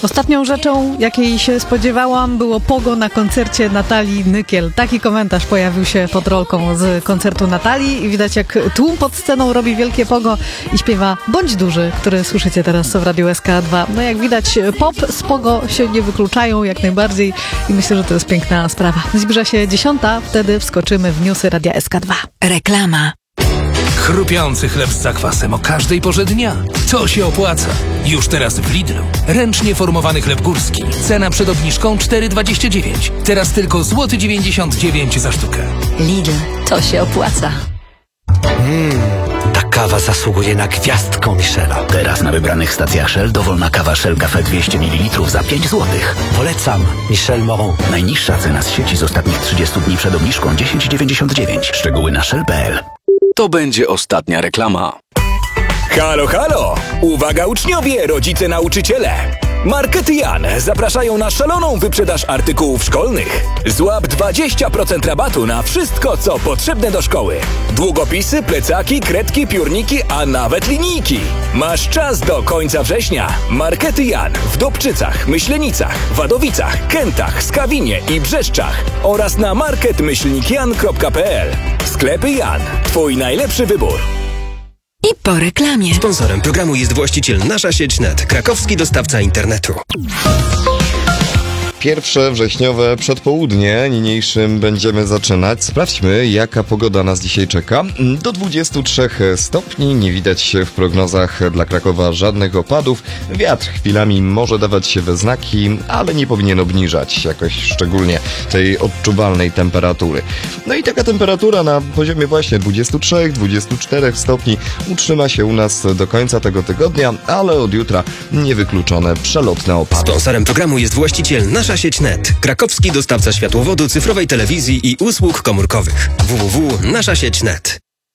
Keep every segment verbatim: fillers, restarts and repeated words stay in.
Ostatnią rzeczą, jakiej się spodziewałam, było pogo na koncercie Natalii Nykiel. Taki komentarz pojawił się pod rolką z koncertu Natalii i widać, jak tłum pod sceną robi wielkie pogo i śpiewa Bądź duży, który słyszycie teraz w Radiu S K dwa. No jak widać, pop z pogo się nie wykluczają jak najbardziej i myślę, że to jest piękna sprawa. Zbliża się dziesiąta, wtedy wskoczymy w newsy Radia S K dwa. Reklama. Chrupiący chleb z zakwasem o każdej porze dnia. To się opłaca. Już teraz w Lidlu. Ręcznie formowany chleb górski. Cena przed obniżką cztery dwadzieścia dziewięć. Teraz tylko złoty dziewięćdziesiąt dziewięć za sztukę. Lidl. To się opłaca. Mmm, ta kawa zasługuje na gwiazdkę Michela. Teraz na wybranych stacjach Shell dowolna kawa Shell Cafe dwieście mililitrów za pięć złotych. Polecam Michel Moron. Najniższa cena z sieci z ostatnich trzydziestu dni przed obniżką dziesięć dziewięćdziesiąt dziewięć. Szczegóły na shell kropka p l. To będzie ostatnia reklama. Halo, halo! Uwaga uczniowie, rodzice, nauczyciele! Markety Jan zapraszają na szaloną wyprzedaż artykułów szkolnych. Złap dwadzieścia procent rabatu na wszystko, co potrzebne do szkoły. Długopisy, plecaki, kredki, piórniki, a nawet linijki. Masz czas do końca września. Markety Jan w Dobczycach, Myślenicach, Wadowicach, Kętach, Skawinie i Brzeszczach oraz na market myślnik jan kropka p l. Sklepy Jan. Twój najlepszy wybór. I po reklamie. Sponsorem programu jest właściciel Nasza Sieć Net, krakowski dostawca internetu. Pierwsze wrześniowe przedpołudnie, niniejszym będziemy zaczynać. Sprawdźmy, jaka pogoda nas dzisiaj czeka. Do dwudziestu trzech stopni, nie widać w prognozach dla Krakowa żadnych opadów. Wiatr chwilami może dawać się we znaki, ale nie powinien obniżać jakoś szczególnie tej odczuwalnej temperatury. No i taka temperatura na poziomie właśnie dwudziestu trzech do dwudziestu czterech stopni utrzyma się u nas do końca tego tygodnia, ale od jutra niewykluczone przelotne opady. Sponsorem programu jest właściciel Nasza Sieć Net, krakowski dostawca światłowodu, cyfrowej telewizji i usług komórkowych. w w w kropka nasza sieć kropka net.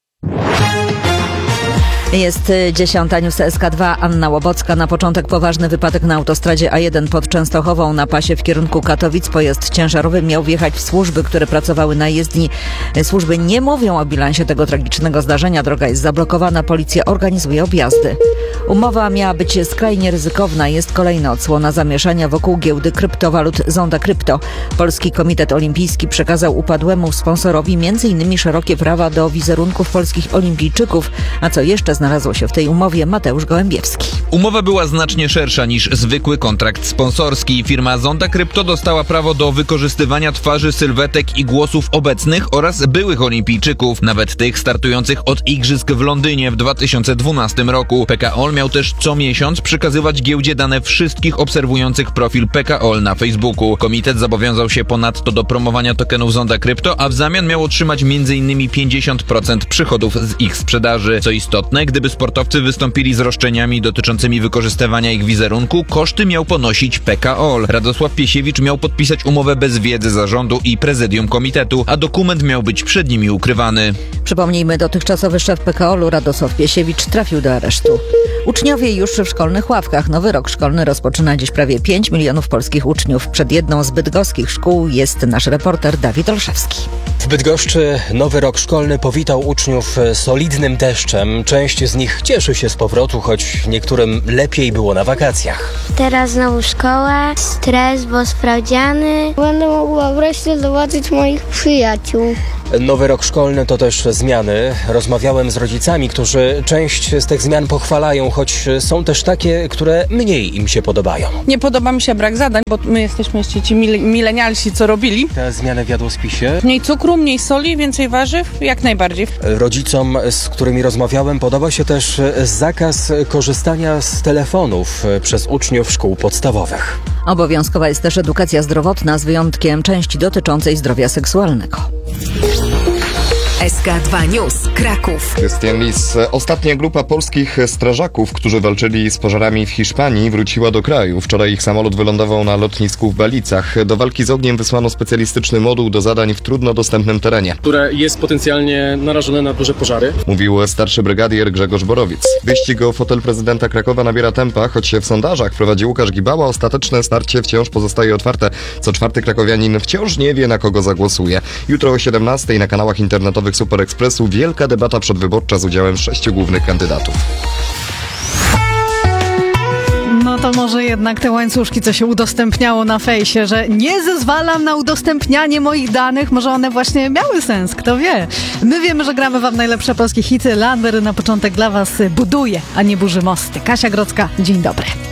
Jest dziesiąta, News S K dwa, Anna Łobocka. Na początek poważny wypadek na autostradzie A jeden pod Częstochową na pasie w kierunku Katowic. Pojazd ciężarowy miał wjechać w służby, które pracowały na jezdni. Służby nie mówią o bilansie tego tragicznego zdarzenia. Droga jest zablokowana, policja organizuje objazdy. Umowa miała być skrajnie ryzykowna. Jest kolejna odsłona zamieszania wokół giełdy kryptowalut Zonda Krypto. Polski Komitet Olimpijski przekazał upadłemu sponsorowi m.in. szerokie prawa do wizerunków polskich olimpijczyków. A co jeszcze znalazło się w tej umowie? Mateusz Gołębiewski. Umowa była znacznie szersza niż zwykły kontrakt sponsorski. Firma Zonda Krypto dostała prawo do wykorzystywania twarzy, sylwetek i głosów obecnych oraz byłych olimpijczyków, nawet tych startujących od igrzysk w Londynie w dwa tysiące dwunastym roku. P K O L miał też co miesiąc przekazywać giełdzie dane wszystkich obserwujących profil P K O L na Facebooku. Komitet zobowiązał się ponadto do promowania tokenów Zonda Krypto, a w zamian miał otrzymać między innymi pięćdziesiąt procent przychodów z ich sprzedaży. Co istotne, gdyby sportowcy wystąpili z roszczeniami dotyczącymi wykorzystywania ich wizerunku, koszty miał ponosić P K O L. Radosław Piesiewicz miał podpisać umowę bez wiedzy zarządu i prezydium komitetu, a dokument miał być przed nimi ukrywany. Przypomnijmy, dotychczasowy szef P K O L-u Radosław Piesiewicz trafił do aresztu. Uczniowie już w szkolnych ławkach. Nowy rok szkolny rozpoczyna dziś prawie pięć milionów polskich uczniów. Przed jedną z bydgoskich szkół jest nasz reporter Dawid Olszewski. W Bydgoszczy nowy rok szkolny powitał uczniów solidnym deszczem. Część z nich cieszy się z powrotu, choć niektórym lepiej było na wakacjach. Teraz znowu szkoła, stres, bo sprawdziany. Będę mogła wreszcie zobaczyć moich przyjaciół. Nowy rok szkolny to też zmiany. Rozmawiałem z rodzicami, którzy część z tych zmian pochwalają, choć są też takie, które mniej im się podobają. Nie podoba mi się brak zadań, bo my jesteśmy jeszcze ci mil- milenialsi, co robili. Te zmiany w jadłospisie? Mniej cukru, mniej soli, więcej warzyw, jak najbardziej. Rodzicom, z którymi rozmawiałem, podoba się też zakaz korzystania z telefonów przez uczniów szkół podstawowych. Obowiązkowa jest też edukacja zdrowotna z wyjątkiem części dotyczącej zdrowia seksualnego. S K dwa News, Kraków. Krystian Lis. Ostatnia grupa polskich strażaków, którzy walczyli z pożarami w Hiszpanii, wróciła do kraju. Wczoraj ich samolot wylądował na lotnisku w Balicach. Do walki z ogniem wysłano specjalistyczny moduł do zadań w trudno dostępnym terenie, które jest potencjalnie narażone na duże pożary. Mówił starszy brygadier Grzegorz Borowic. Wyścig o fotel prezydenta Krakowa nabiera tempa, choć się w sondażach prowadzi Łukasz Gibała. Ostateczne starcie wciąż pozostaje otwarte. Co czwarty krakowianin wciąż nie wie, na kogo zagłosuje. Jutro o siedemnastej na kanałach internetowych Super Expressu wielka debata przedwyborcza z udziałem sześciu głównych kandydatów. No to może jednak te łańcuszki, co się udostępniało na fejsie, że nie zezwalam na udostępnianie moich danych, może one właśnie miały sens, kto wie. My wiemy, że gramy wam najlepsze polskie hity. Landwery na początek dla was buduje, a nie burzy mosty. Kasia Grodzka, dzień dobry.